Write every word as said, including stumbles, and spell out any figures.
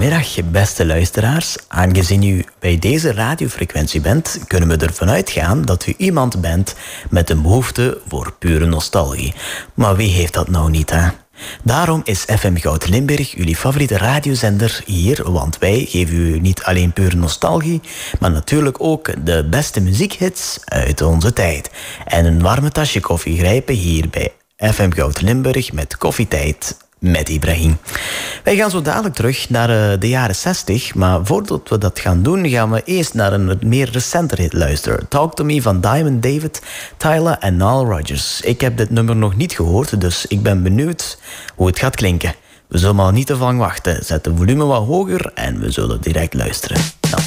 Goedemiddag, beste luisteraars. Aangezien u bij deze radiofrequentie bent, kunnen we ervan uitgaan dat u iemand bent met een behoefte voor pure nostalgie. Maar wie heeft dat nou niet, hè? Daarom is F M Goud Limburg jullie favoriete radiozender hier, want wij geven u niet alleen pure nostalgie, maar natuurlijk ook de beste muziekhits uit onze tijd. En een warme tasje koffie grijpen hier bij F M Goud Limburg met Koffietijd met Ibrahim. Wij gaan zo dadelijk terug naar uh, de jaren zestig, maar voordat we dat gaan doen, gaan we eerst naar een meer recenter hit luisteren. Talk to Me van Diamond David, Tyler en Nile Rodgers. Ik heb dit nummer nog niet gehoord, dus ik ben benieuwd hoe het gaat klinken. We zullen maar niet te lang wachten. Zet de volume wat hoger en we zullen direct luisteren. Dan.